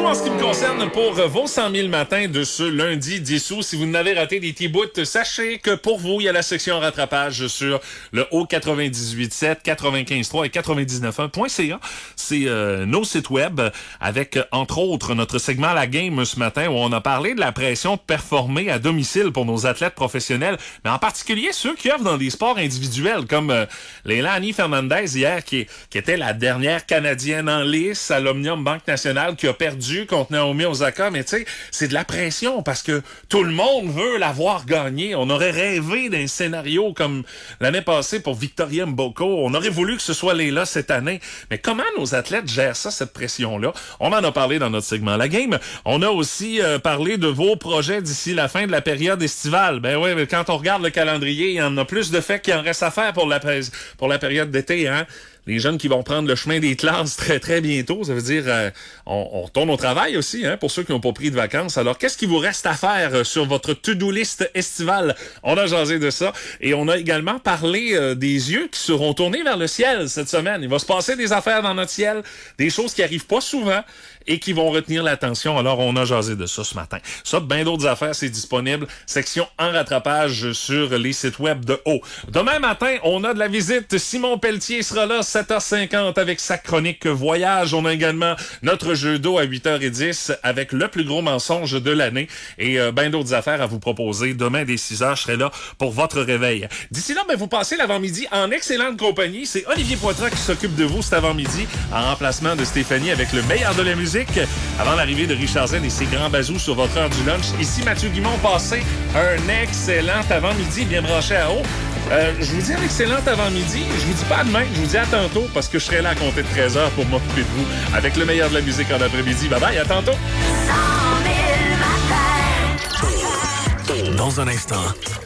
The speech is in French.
tout en ce qui me concerne pour vos 100 000 matins de ce lundi 10 août. Si vous n'avez raté des petits bouts, sachez que pour vous, il y a la section rattrapage sur le haut 98.7, 95.3 et 99.1.ca. C'est nos sites web avec, entre autres, notre segment La Game ce matin où on a parlé de la pression de performer à domicile pour nos athlètes professionnels, mais en particulier ceux qui œuvrent dans des sports individuels comme Leilani Fernandez hier qui était la dernière Canadienne en lice à l'Omnium Banque Nationale qui a perdu contre Naomi Osaka. Mais tu sais, c'est de la pression parce que tout le monde veut l'avoir gagné. On aurait rêvé d'un scénario comme l'année passée pour Victoria Mboko. On aurait voulu que ce soit Leila cette année. Mais comment nos athlètes gèrent ça, cette pression-là? On en a parlé dans notre segment La Game. On a aussi parlé de vos projets d'ici la fin de la période estivale. Ben oui, mais quand on regarde le calendrier, il y en a plus de faits qu'il en reste à faire pour la période d'été, hein? Les jeunes qui vont prendre le chemin des classes très, très bientôt. Ça veut dire, on retourne au travail aussi, hein, pour ceux qui n'ont pas pris de vacances. Alors, qu'est-ce qu'il vous reste à faire sur votre to-do list estivale? On a jasé de ça. Et on a également parlé des yeux qui seront tournés vers le ciel cette semaine. Il va se passer des affaires dans notre ciel, des choses qui arrivent pas souvent et qui vont retenir l'attention. Alors, on a jasé de ça ce matin. Ça, bien d'autres affaires, c'est disponible. Section en rattrapage sur les sites web de haut. Demain matin, on a de la visite. Simon Pelletier sera là, 7h50 avec sa chronique voyage. On a également notre jeu d'eau à 8h10 avec le plus gros mensonge de l'année et bien d'autres affaires à vous proposer. Demain, dès 6h, je serai là pour votre réveil. D'ici là, vous passez l'avant-midi en excellente compagnie. C'est Olivier Poitras qui s'occupe de vous cet avant-midi en remplacement de Stéphanie avec le meilleur de la musique. Avant l'arrivée de Richard Zen et ses grands bazous sur votre heure du lunch. Ici Mathieu Guimond, passez un excellent avant-midi bien branché à haut. Je vous dis un excellent avant-midi. Je vous dis pas à demain, je vous dis à tantôt parce que je serai là à compter de 13h pour m'occuper de vous avec le meilleur de la musique en après-midi. Bye bye, à tantôt. 100 000 matins. Dans un instant,